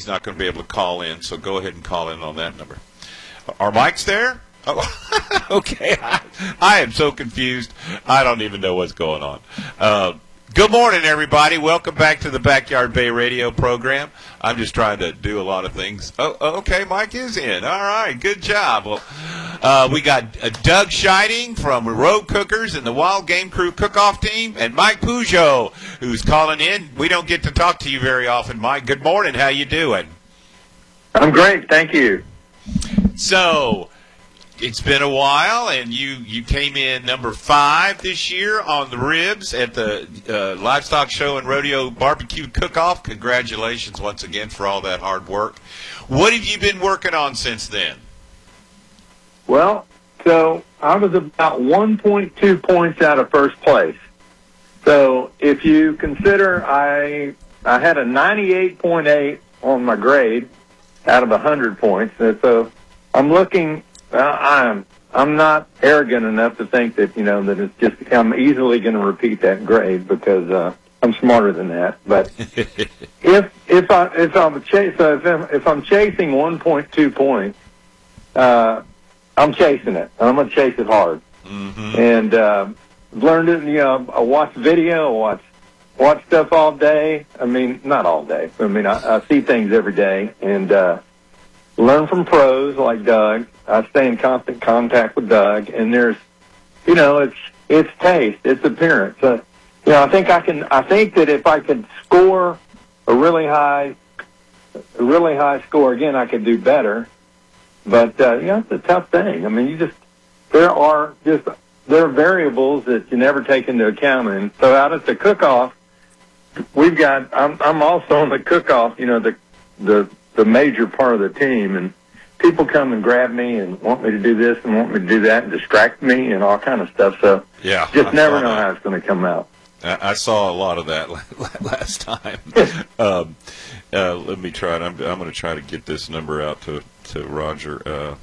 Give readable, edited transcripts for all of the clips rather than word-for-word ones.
he's not going to be able to call in, so go ahead and call in on that number. Are mics there? Oh, okay. I am so confused. I don't even know what's going on. Good morning, everybody. Welcome back to the Backyard Bay radio program. I'm just trying to do a lot of things. Oh, okay. Mike is in. All right. Good job. Well, we got Doug Scheiding from Road Cookers and the Wild Game Crew Cook-Off Team, and Mike Peugeot, who's calling in. We don't get to talk to you very often, Mike. Good morning. How you doing? I'm great. Thank you. So, it's been a while, and you came in number 5 this year on the ribs at the Livestock Show and Rodeo Barbecue Cook-Off. Congratulations once again for all that hard work. What have you been working on since then? Well, so I was about 1.2 points out of first place. So if you consider I had a 98.8 on my grade out of 100 points, and so I'm looking. I'm not arrogant enough to think that that it's just I'm easily going to repeat that grade because I'm smarter than that. But if I'm chasing 1.2 points, I'm chasing it. I'm going to chase it hard. Mm-hmm. And learned it. I watch video, watch stuff all day. I mean, not all day. I mean, I see things every day and learn from pros like Doug. I stay in constant contact with Doug, and there's, it's taste, it's appearance. I think that if I could score a really high score again, I could do better. But it's a tough thing. I mean, there are variables that you never take into account. And so out at the cook-off, I'm also on the cook-off. The major part of the team, and people come and grab me and want me to do this and want me to do that and distract me and all kind of stuff. So yeah, just never know how it's going to come out. I saw a lot of that last time. Let me try it. I'm going to try to get this number out to Roger.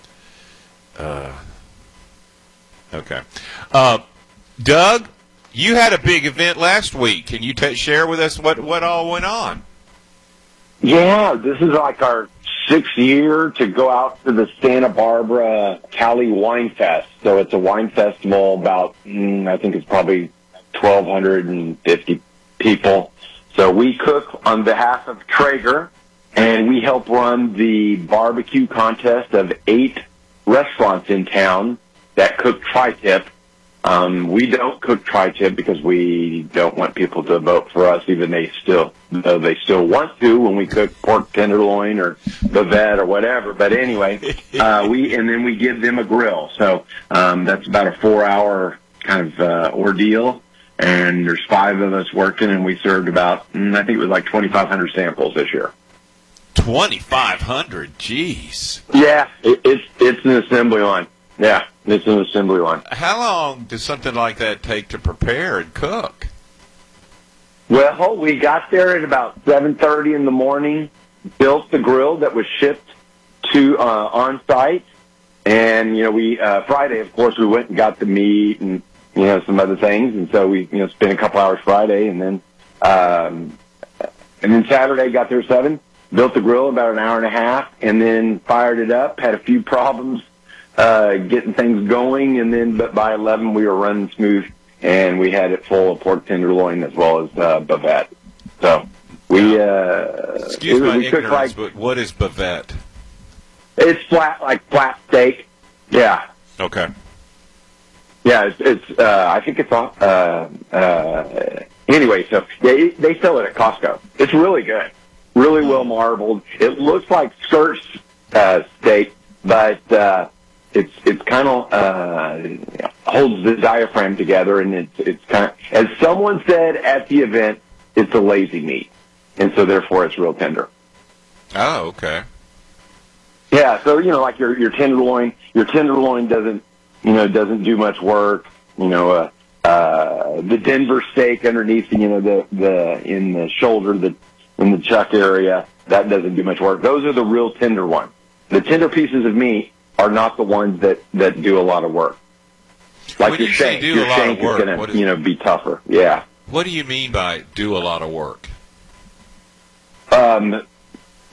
Okay. Doug, you had a big event last week. Can you share with us what all went on? Yeah, this is like our 6th year to go out to the Santa Barbara Cali Wine Fest. So it's a wine festival, about, I think it's probably 1,250 people. So we cook on behalf of Traeger, and we help run the barbecue contest of 8 restaurants in town that cook tri-tip. We don't cook tri-tip because we don't want people to vote for us, even though they still want to when we cook pork tenderloin or bavette or whatever. But anyway, we give them a grill. So that's about a 4-hour kind of ordeal. And there's 5 of us working, and we served about, I think it was like 2,500 samples this year. 2,500, jeez. Yeah, it's an assembly line. Yeah, it's an assembly line. How long does something like that take to prepare and cook? Well, we got there at about 7:30 in the morning, built the grill that was shipped to on site, and we Friday, of course, we went and got the meat and some other things, and so we spent a couple hours Friday, and then Saturday got there at 7, built the grill about an hour and a half, and then fired it up. Had a few problems getting things going, and but by 11 we were running smooth, and we had it full of pork tenderloin as well as bavette. So excuse my ignorance, but what is bavette? It's flat steak. Yeah. Okay. Yeah, it's I think it's anyway. So they sell it at Costco. It's really good, really well marbled. It looks like skirt steak, but it's kind of holds the diaphragm together, and it's kind of, as someone said at the event, it's a lazy meat, and so therefore it's real tender. Oh, okay. Yeah, so like your tenderloin doesn't do much work. The Denver steak underneath, the in the shoulder, in the chuck area, that doesn't do much work. Those are the real tender ones. The tender pieces of meat are not the ones that do a lot of work. Like your shank, is going to be tougher. Yeah. What do you mean by do a lot of work?